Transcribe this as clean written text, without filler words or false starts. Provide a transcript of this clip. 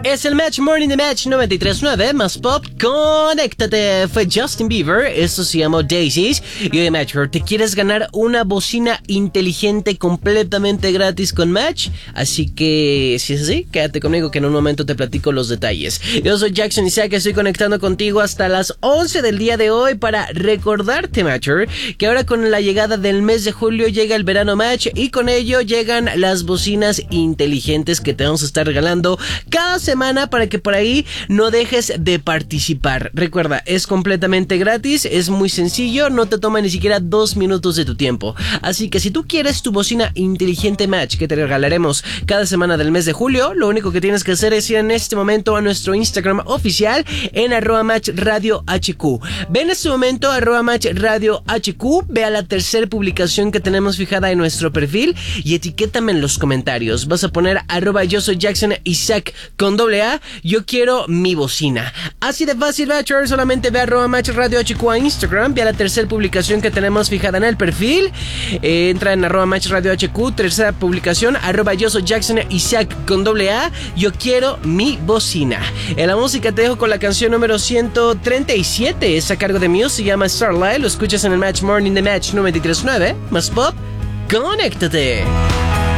Es el Match Morning de Match 93.9 más pop. Conéctate. Fue Justin Bieber. Esto se llamó Daisies. Y hoy, Matcher, ¿te quieres ganar una bocina inteligente completamente gratis con Match? Así que, si es así, quédate conmigo que en un momento te platico los detalles. Yo soy Jackson Isaac, estoy conectando contigo hasta las 11 del día de hoy para recordarte, Matcher, que ahora con la llegada del mes de julio llega el verano Match y con ello llegan las bocinas inteligentes que te vamos a estar regalando cada semana para que por ahí no dejes de participar. Recuerda, es completamente gratis, es muy sencillo, no te toma ni siquiera 2 minutos de tu tiempo. Así que si tú quieres tu bocina inteligente Match que te regalaremos cada semana del mes de julio, lo único que tienes que hacer es ir en este momento a nuestro Instagram oficial en @matchradiohq. Ve en este momento @matchradiohq, ve a la tercera publicación que tenemos fijada en nuestro perfil y etiquétame en los comentarios. Vas a poner @yo soy Jackson Isaac con AA, yo quiero mi bocina. Así de fácil, Matcher, solamente ve a @matchradiohq a Instagram, ve a la tercera publicación que tenemos fijada en el perfil, entra en @matchradiohq, tercera publicación, @yo soy Jackson Isaac con AA, yo quiero mi bocina. En la música te dejo con la canción número 137, es a cargo de Muse, se llama Starlight, lo escuchas en el Match Morning de Match 93.9, más pop, conéctate.